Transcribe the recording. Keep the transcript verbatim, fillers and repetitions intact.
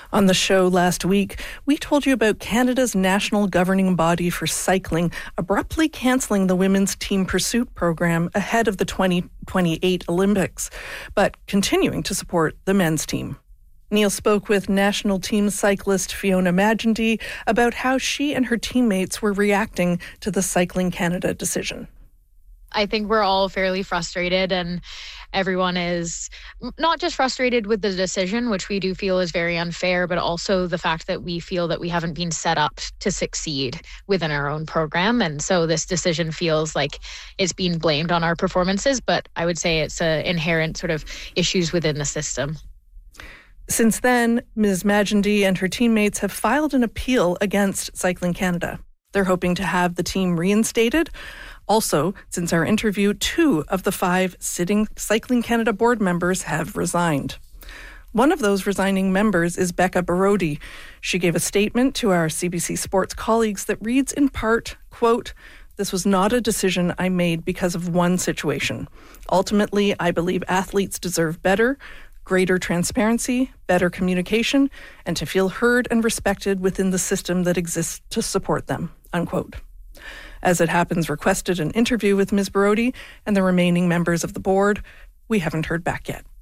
On the show last week, we told you about Canada's national governing body for cycling abruptly cancelling the women's team pursuit program ahead of the twenty twenty-eight Olympics, but continuing to support the men's team. Neil spoke with national team cyclist Fiona Magendie about how she and her teammates were reacting to the Cycling Canada decision. I think we're all fairly frustrated, and everyone is not just frustrated with the decision, which we do feel is very unfair, but also the fact that we feel that we haven't been set up to succeed within our own program. And so this decision feels like it's being blamed on our performances, but I would say it's a inherent sort of issues within the system. Since then, Miz Magendie and her teammates have filed an appeal against Cycling Canada. They're hoping to have the team reinstated. Also, since our interview, two of the five sitting Cycling Canada board members have resigned. One of those resigning members is Becca Barodi. She gave a statement to our C B C Sports colleagues that reads in part, quote, "This was not a decision I made because of one situation. Ultimately, I believe athletes deserve better, greater transparency, better communication, and to feel heard and respected within the system that exists to support them," unquote. As it happens, requested an interview with Miz Barodi and the remaining members of the board. We haven't heard back yet.